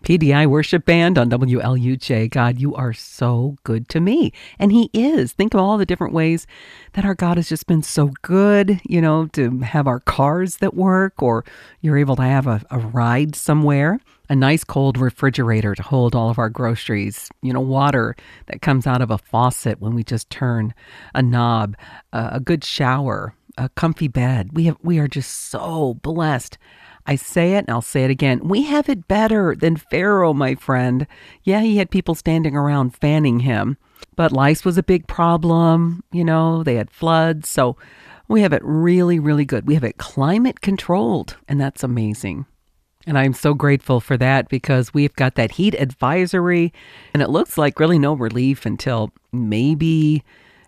TDI Worship Band on WLUJ. God, you are so good to me. And he is. Think of all the different ways that our God has just been so good, to have our cars that work, or you're able to have a ride somewhere, a nice cold refrigerator to hold all of our groceries, water that comes out of a faucet when we just turn a knob, a good shower, a comfy bed. We are just so blessed. I say it and I'll say it again. We have it better than Pharaoh, my friend. Yeah, he had people standing around fanning him, but lice was a big problem. They had floods. So we have it really, really good. We have it climate controlled, and that's amazing. And I'm so grateful for that because we've got that heat advisory, and it looks like really no relief until maybe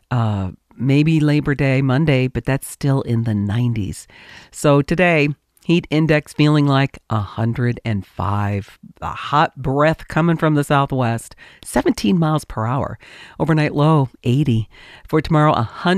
Labor Day, Monday, but that's still in the 90s. So today, heat index feeling like 105. A hot breath coming from the southwest, 17 miles per hour. Overnight low, 80. For tomorrow,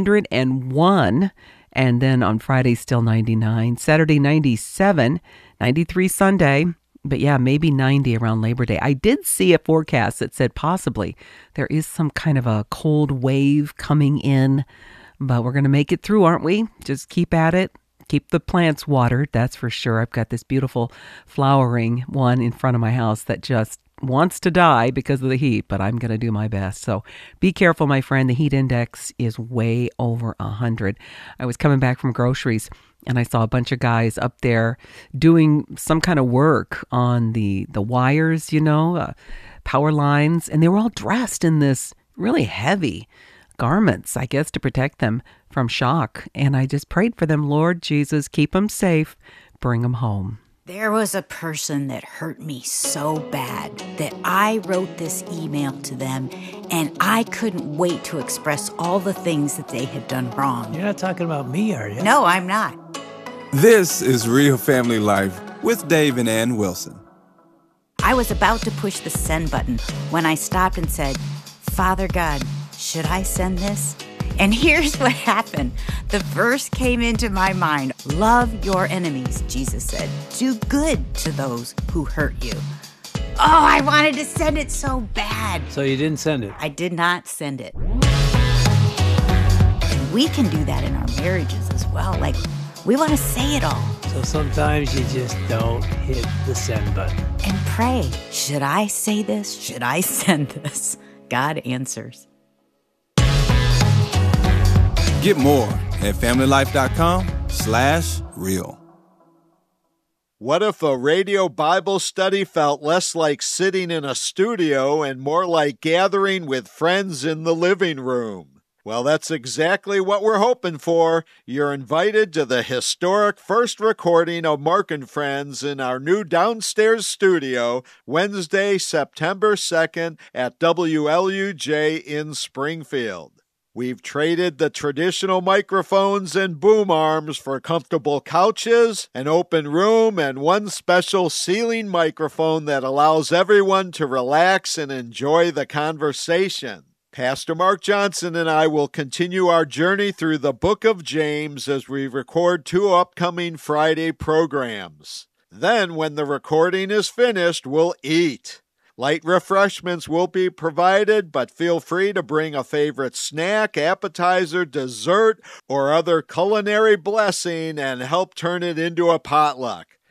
101. And then on Friday, still 99. Saturday, 97. 93 Sunday. But yeah, maybe 90 around Labor Day. I did see a forecast that said possibly there is some kind of a cold wave coming in. But we're going to make it through, aren't we? Just keep at it. Keep the plants watered, that's for sure. I've got this beautiful flowering one in front of my house that just wants to die because of the heat, but I'm going to do my best. So be careful, my friend. The heat index is way over 100. I was coming back from groceries and I saw a bunch of guys up there doing some kind of work on the wires, power lines, and they were all dressed in this really heavy garments, I guess, to protect them from shock. And I just prayed for them. Lord Jesus, keep them safe. Bring them home. There was a person that hurt me so bad that I wrote this email to them, and I couldn't wait to express all the things that they had done wrong. You're not talking about me, are you? No, I'm not. This is Real Family Life with Dave and Ann Wilson. I was about to push the send button when I stopped and said, Father God, should I send this? And here's what happened. The verse came into my mind. Love your enemies, Jesus said. Do good to those who hurt you. Oh, I wanted to send it so bad. So you didn't send it? I did not send it. And we can do that in our marriages as well. Like, we want to say it all. So sometimes you just don't hit the send button. And pray, should I say this? Should I send this? God answers. Get more at familylife.com/real. What if a radio Bible study felt less like sitting in a studio and more like gathering with friends in the living room? Well, that's exactly what we're hoping for. You're invited to the historic first recording of Mark and Friends in our new downstairs studio, Wednesday, September 2nd at WLUJ in Springfield. We've traded the traditional microphones and boom arms for comfortable couches, an open room, and one special ceiling microphone that allows everyone to relax and enjoy the conversation. Pastor Mark Johnson and I will continue our journey through the book of James as we record 2 upcoming Friday programs. Then, when the recording is finished, we'll eat. Light refreshments will be provided, but feel free to bring a favorite snack, appetizer, dessert, or other culinary blessing and help turn it into a potluck.